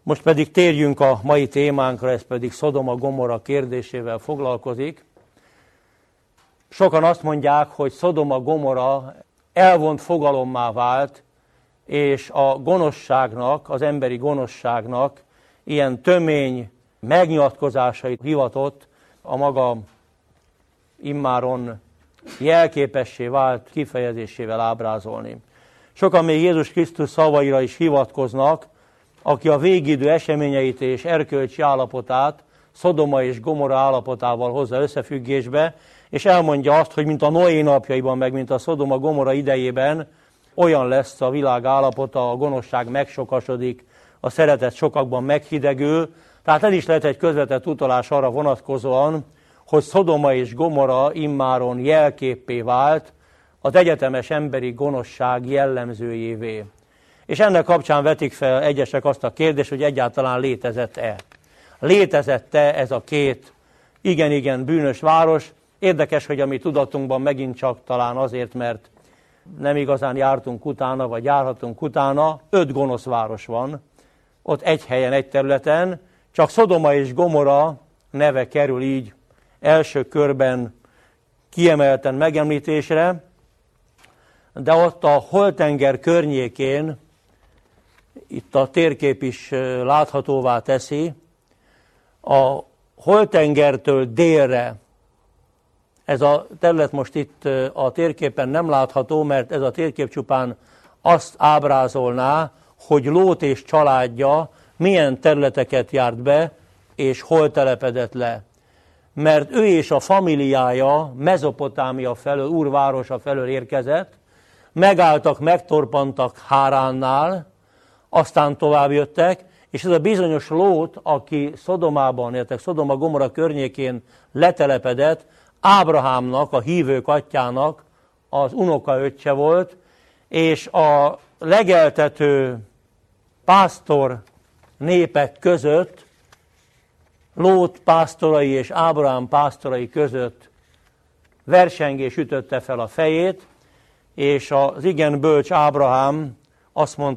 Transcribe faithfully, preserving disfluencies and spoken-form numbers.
Most pedig térjünk a mai témánkra, ez pedig Szodoma Gomorra kérdésével foglalkozik. Sokan azt mondják, hogy Szodoma Gomorra elvont fogalommá vált, és a gonoszságnak, az emberi gonoszságnak ilyen tömény megnyilatkozásait hivatott a maga immáron jelképessé vált kifejezésével ábrázolni. Sokan még Jézus Krisztus szavaira is hivatkoznak, aki a végidő eseményeit és erkölcsi állapotát Szodoma és Gomorra állapotával hozza összefüggésbe, és elmondja azt, hogy mint a Noé napjaiban, meg mint a Szodoma Gomorra idejében olyan lesz a világ állapota, a gonoszság megsokasodik, a szeretet sokakban meghidegül. Tehát ez is lehet egy közvetett utalás arra vonatkozóan, hogy Szodoma és Gomorra immáron jelképpé vált az egyetemes emberi gonoszság jellemzőjévé. És ennek kapcsán vetik fel egyesek azt a kérdést, hogy egyáltalán létezett-e. Létezett-e ez a két igen-igen bűnös város? Érdekes, hogy a mi tudatunkban megint csak talán azért, mert nem igazán jártunk utána, vagy járhatunk utána, öt gonosz város van, ott egy helyen, egy területen, csak Szodoma és Gomorra neve kerül így első körben kiemelten megemlítésre, de ott a Holtenger környékén, itt a térkép is láthatóvá teszi, a Holtengertől délre, ez a terület most itt a térképen nem látható, mert ez a térkép csupán azt ábrázolná, hogy Lót és családja milyen területeket járt be, és hol telepedett le. Mert ő és a familiája Mezopotámia felől, úrvárosa felől érkezett, megálltak, megtorpantak Háránnál, aztán tovább jöttek, és ez a bizonyos Lót, aki Szodomában, illetve Szodoma Gomorra környékén letelepedett, Ábrahámnak, a hívők atyjának az unokaöccse volt, és a legeltető pásztor népek között, Lót pásztorai és Ábrahám pásztorai között versengés ütötte fel a fejét, és az igen bölcs Ábrahám azt mondta,